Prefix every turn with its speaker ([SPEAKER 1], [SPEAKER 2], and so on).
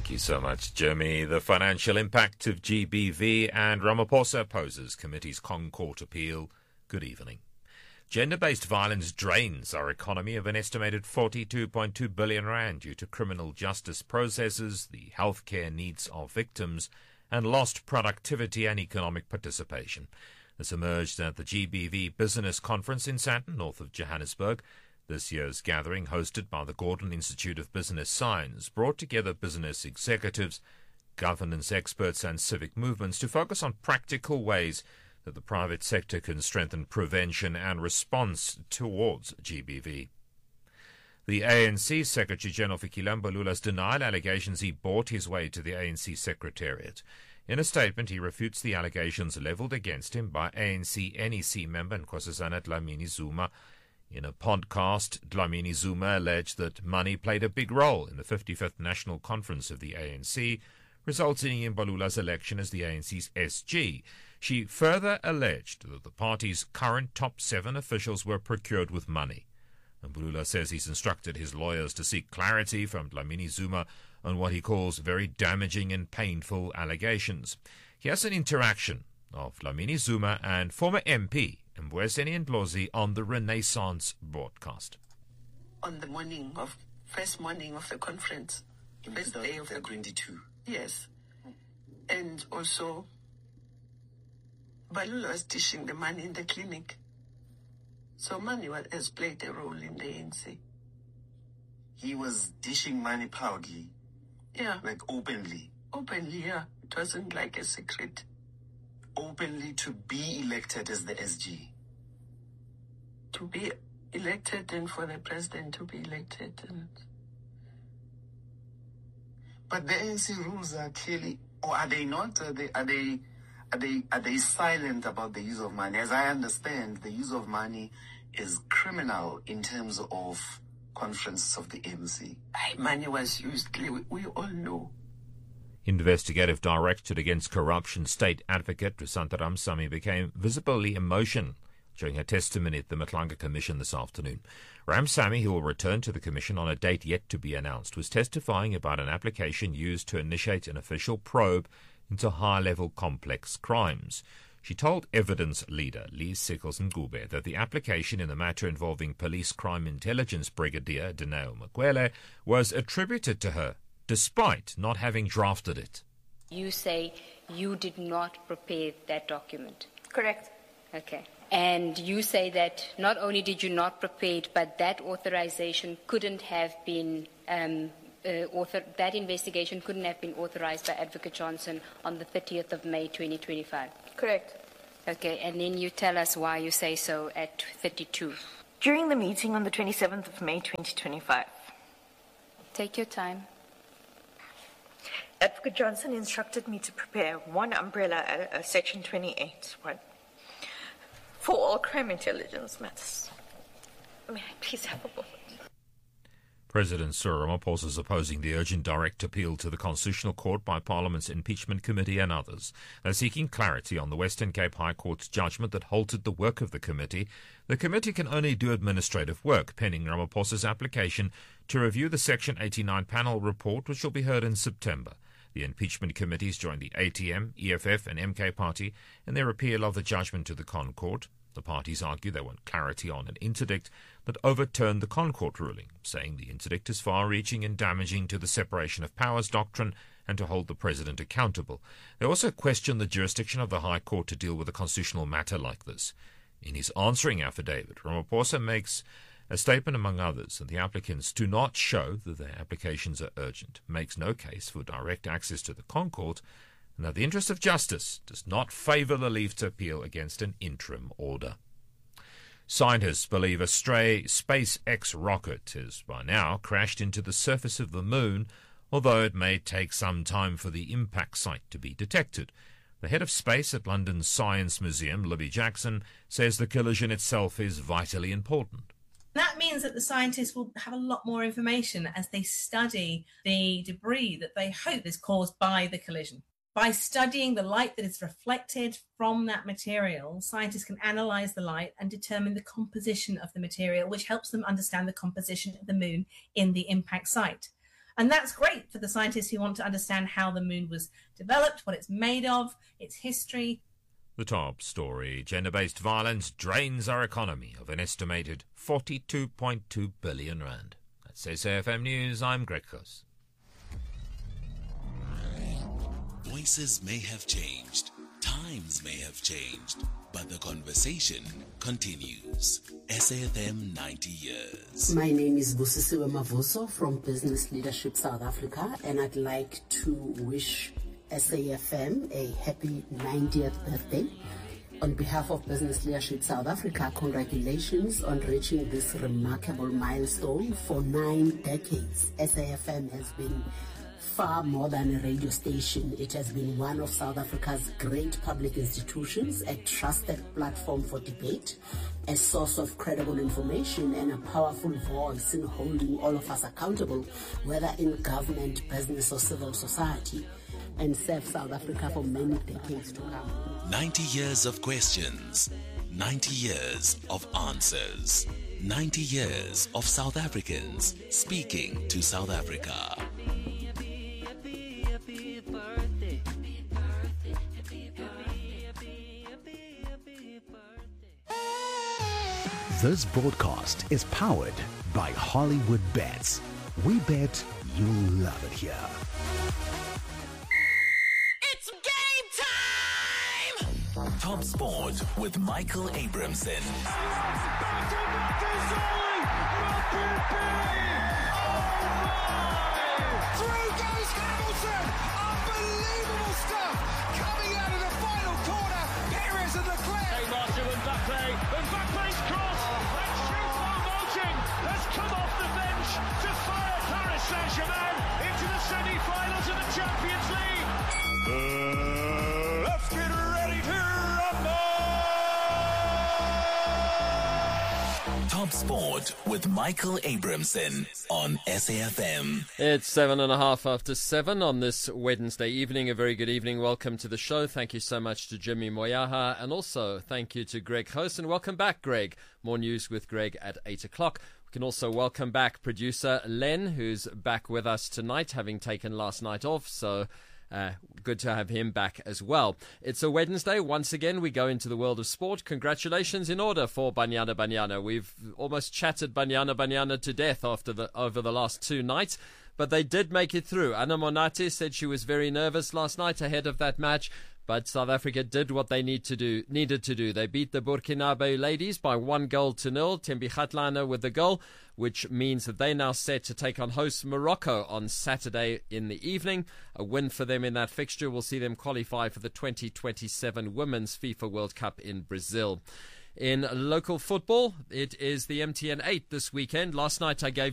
[SPEAKER 1] Thank you so much, Jeremy. The financial impact of GBV and Ramaphosa opposes committee's ConCourt appeal. Good evening. Gender-based violence drains our economy of an estimated 42.2 billion rand due to criminal justice processes, the healthcare needs of victims, and lost productivity and economic participation. This emerged at the GBV Business Conference in Sandton, north of Johannesburg. This year's gathering, hosted by the Gordon Institute of Business Science, brought together business executives, governance experts and civic movements to focus on practical ways that the private sector can strengthen prevention and response towards GBV. The ANC Secretary-General Fikile Mbalula's denied allegations he bought his way to the ANC Secretariat. In a statement, he refutes the allegations levelled against him by ANC NEC member Nkosazana Dlamini Zuma. In a podcast, Dlamini Zuma alleged that money played a big role in the 55th National Conference of the ANC, resulting in Mbalula's election as the ANC's SG. She further alleged that the party's current top 7 officials were procured with money. Mbalula says he's instructed his lawyers to seek clarity from Dlamini Zuma on what he calls very damaging and painful allegations. He has an interaction of Dlamini Zuma and former MP Mbuyiseni Ndlozi on the Renaissance broadcast.
[SPEAKER 2] On the first morning of the conference, the first day of the Grindi 2. Yes. And also, Mbalula was dishing the money in the clinic. So money has played a role in the ANC.
[SPEAKER 3] He was dishing money proudly?
[SPEAKER 2] Yeah.
[SPEAKER 3] Like openly?
[SPEAKER 2] Openly, yeah. It wasn't like a secret.
[SPEAKER 3] Openly to be elected as the SG?
[SPEAKER 2] To be elected and for the president to be elected.
[SPEAKER 3] But the ANC rules are clearly, or are they not? Are they silent about the use of money? As I understand, the use of money is criminal in terms of conferences of the ANC.
[SPEAKER 2] Money was used, we all know.
[SPEAKER 1] Investigative Directorate Against Corruption State Advocate Risanta Ramsamy became visibly emotional during her testimony at the Matlanga Commission this afternoon. Ramsamy, who will return to the Commission on a date yet to be announced, was testifying about an application used to initiate an official probe into high-level complex crimes. She told evidence leader Lee Sickles Ngube that the application in the matter involving Police Crime Intelligence Brigadier Dineo Makwele was attributed to her, despite not having drafted it.
[SPEAKER 4] You say you did not prepare that document.
[SPEAKER 5] Correct.
[SPEAKER 4] Okay. And you say that not only did you not prepare it, but that authorization couldn't have been that investigation couldn't have been authorized by Advocate Johnson on the 30th of May 2025.
[SPEAKER 5] Correct.
[SPEAKER 4] Okay, and then you tell us why you say so at 32.
[SPEAKER 5] During the meeting on the 27th of May 2025.
[SPEAKER 4] Take your time.
[SPEAKER 5] Advocate Johnson instructed me to prepare one umbrella, Section 28, for all crime intelligence matters. May I please have a moment?
[SPEAKER 1] President Cyril Ramaphosa is opposing the urgent direct appeal to the Constitutional Court by Parliament's Impeachment Committee and others. They're seeking clarity on the Western Cape High Court's judgment that halted the work of the committee. The committee can only do administrative work, pending Ramaphosa's application to review the Section 89 panel report, which will be heard in September. The impeachment committees joined the ATM, EFF and MK Party in their appeal of the judgment to the ConCourt. The parties argue they want clarity on an interdict that overturned the ConCourt ruling, saying the interdict is far-reaching and damaging to the separation of powers doctrine and to hold the president accountable. They also question the jurisdiction of the High Court to deal with a constitutional matter like this. In his answering affidavit, Ramaphosa makes a statement, among others, that the applicants do not show that their applications are urgent, makes no case for direct access to the ConCourt, and that the interest of justice does not favour the leave to appeal against an interim order. Scientists believe a stray SpaceX rocket has by now crashed into the surface of the moon, although it may take some time for the impact site to be detected. The head of space at London's Science Museum, Libby Jackson, says the collision itself is vitally important.
[SPEAKER 6] That means that the scientists will have a lot more information as they study the debris that they hope is caused by the collision. By studying the light that is reflected from that material, scientists can analyse the light and determine the composition of the material, which helps them understand the composition of the moon in the impact site. And that's great for the scientists who want to understand how the moon was developed, what it's made of, its history.
[SPEAKER 1] The top story: gender-based violence drains our economy of an estimated 42.2 billion rand. That's SAFM News. I'm Greg Kos.
[SPEAKER 7] Voices may have changed, times may have changed, but the conversation continues. SAFM 90 years.
[SPEAKER 8] My name is Busisiwe Mavuso from Business Leadership South Africa, and I'd like to wish SAFM a happy 90th birthday. On behalf of Business Leadership South Africa, congratulations on reaching this remarkable milestone. For 9 decades, SAFM has been far more than a radio station. It has been one of South Africa's great public institutions, a trusted platform for debate, a source of credible information, and a powerful voice in holding all of us accountable, whether in government, business, or civil society, and serve South Africa for many decades to come.
[SPEAKER 7] 90 years of questions, 90 years of answers, 90 years of South Africans speaking to South Africa.
[SPEAKER 9] This broadcast is powered by Hollywood Bets. We bet you'll love it here.
[SPEAKER 7] It's game time! Top Sport with Michael Abramson.
[SPEAKER 10] Through goes Hamilton! Unbelievable stuff coming out of the final corner. Perez and Leclerc.
[SPEAKER 11] Hey, Marshall and Mbappe's cross. And Choupo-Moting has come off the bench to fire Paris Saint-Germain into the semi-finals of the Champions League.
[SPEAKER 10] Let's get ready to rumble!
[SPEAKER 7] Top Sport with Michael Abramson on SAFM.
[SPEAKER 12] It's 7:30 on this Wednesday evening. A very good evening. Welcome to the show. Thank you so much to Jimmy Moyaha, and also thank you to Greg Kos, and welcome back, Greg. More news with Greg at 8 o'clock. We can also welcome back producer Len, who's back with us tonight, having taken last night off, so good to have him back as well. It's a Wednesday. Once again, we go into the world of sport. Congratulations in order for Banyana Banyana. We've almost chatted Banyana Banyana to death over the last 2 nights, but they did make it through. Anna Monate said she was very nervous last night ahead of that match, but South Africa did what they needed to do. They beat the Burkinabe ladies by 1-0. Thembi Kgatlana with the goal, which means that they now set to take on host Morocco on Saturday in the evening. A win for them in that fixture will see them qualify for the 2027 Women's FIFA World Cup in Brazil. In local football, it is the MTN 8 this weekend. Last night I gave